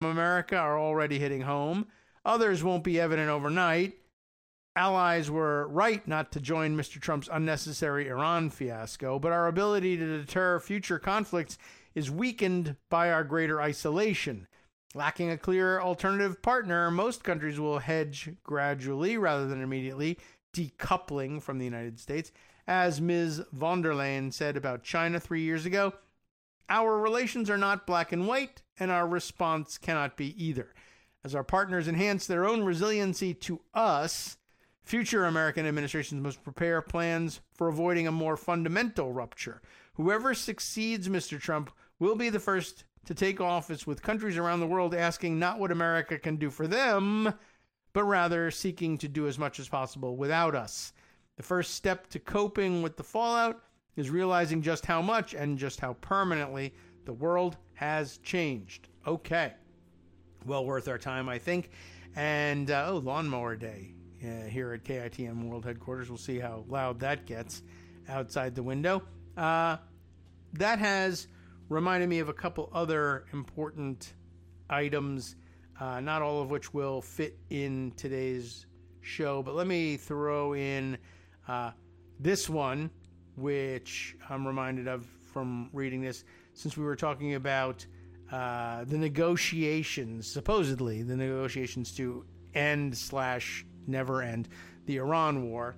America are already hitting home. Others won't be evident overnight. Allies were right not to join Mr. Trump's unnecessary Iran fiasco, but our ability to deter future conflicts is weakened by our greater isolation. Lacking a clear alternative partner, most countries will hedge gradually rather than immediately, decoupling from the United States. As Ms. von der Leyen said about China 3 years ago, our relations are not black and white, and our response cannot be either. As our partners enhance their own resiliency to us, future American administrations must prepare plans for avoiding a more fundamental rupture. Whoever succeeds Mr. Trump will be the first to take office with countries around the world asking not what America can do for them, but rather seeking to do as much as possible without us. The first step to coping with the fallout is realizing just how much and just how permanently the world has changed. Okay. Well worth our time, I think. And, Lawnmower Day here at KITM World Headquarters. We'll see how loud that gets outside the window. That has reminded me of a couple other important items, not all of which will fit in today's show, but let me throw in this one, which I'm reminded of from reading this, since we were talking about the negotiations, supposedly the negotiations to end/never end the Iran war.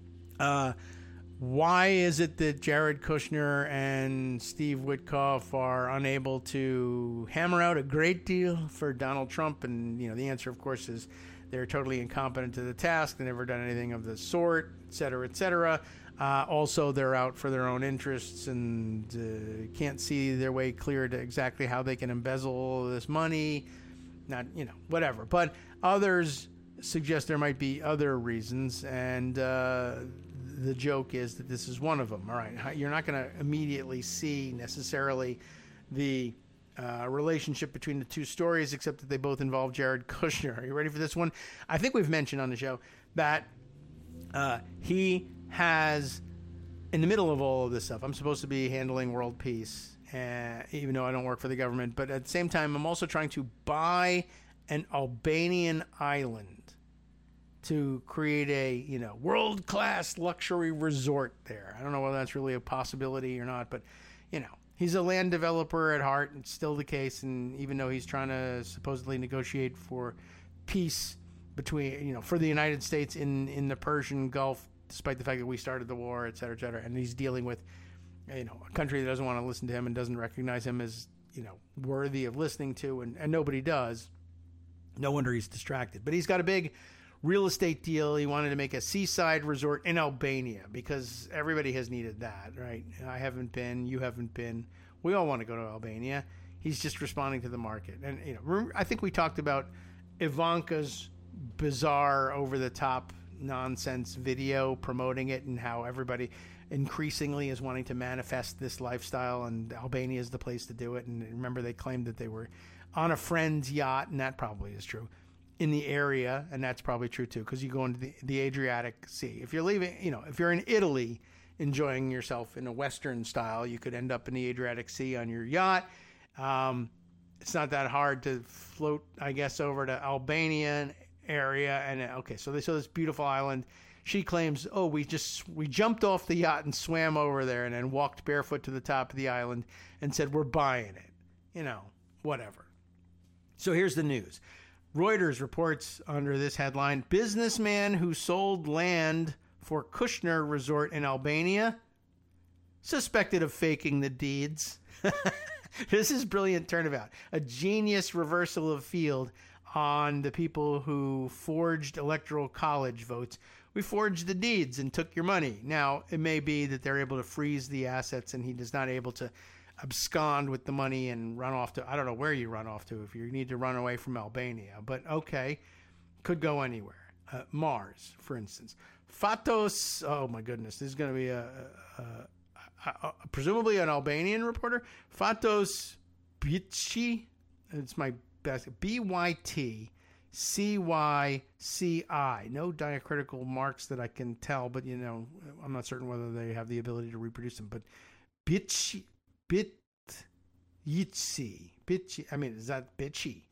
Why is it that Jared Kushner and Steve Witkoff are unable to hammer out a great deal for Donald Trump? And, the answer, of course, is they're totally incompetent to the task. They've never done anything of the sort, et cetera, et cetera. Also, they're out for their own interests and can't see their way clear to exactly how they can embezzle this money. Not, whatever. But others suggest there might be other reasons, and the joke is that this is one of them. All right, you're not going to immediately see necessarily the relationship between the two stories, except that they both involve Jared Kushner. Are you ready for this one? I think we've mentioned on the show that he has, in the middle of all of this stuff, I'm supposed to be handling world peace, even though I don't work for the government, but at the same time, I'm also trying to buy an Albanian island to create a, world-class luxury resort there. I don't know whether that's really a possibility or not, but, he's a land developer at heart. It's still the case, and even though he's trying to supposedly negotiate for peace between, for the United States in the Persian Gulf, despite the fact that we started the war, et cetera, and he's dealing with, a country that doesn't want to listen to him and doesn't recognize him as, worthy of listening to, and nobody does. No wonder he's distracted. But he's got a big real estate deal. He wanted to make a seaside resort in Albania because everybody has needed that, right? I haven't been. You haven't been. We all want to go to Albania. He's just responding to the market. And, remember, I think we talked about Ivanka's bizarre, over-the-top nonsense video promoting it and how everybody increasingly is wanting to manifest this lifestyle, and Albania is the place to do it. And remember, they claimed that they were on a friend's yacht, and that probably is true, in the area, and that's probably true too, because you go into the Adriatic Sea. If you're leaving, if you're in Italy enjoying yourself in a Western style, you could end up in the Adriatic Sea on your yacht. It's not that hard to float, I guess, over to Albanian area, and okay, so they saw this beautiful island. She claims, we jumped off the yacht and swam over there and then walked barefoot to the top of the island and said, we're buying it. Whatever. So here's the news. Reuters reports under this headline, businessman who sold land for Kushner Resort in Albania, suspected of faking the deeds. This is brilliant turnabout. A genius reversal of field on the people who forged electoral college votes. We forged the deeds and took your money. Now, it may be that they're able to freeze the assets and he is not able to abscond with the money and run off to, I don't know where you run off to if you need to run away from Albania, but okay, could go anywhere. Mars, for instance. Fatos, oh my goodness, this is going to be presumably an Albanian reporter. Fatos Bytci, it's my best, BYTCYCI. No diacritical marks that I can tell, but I'm not certain whether they have the ability to reproduce them, but Bytci. I mean, is that bitchy?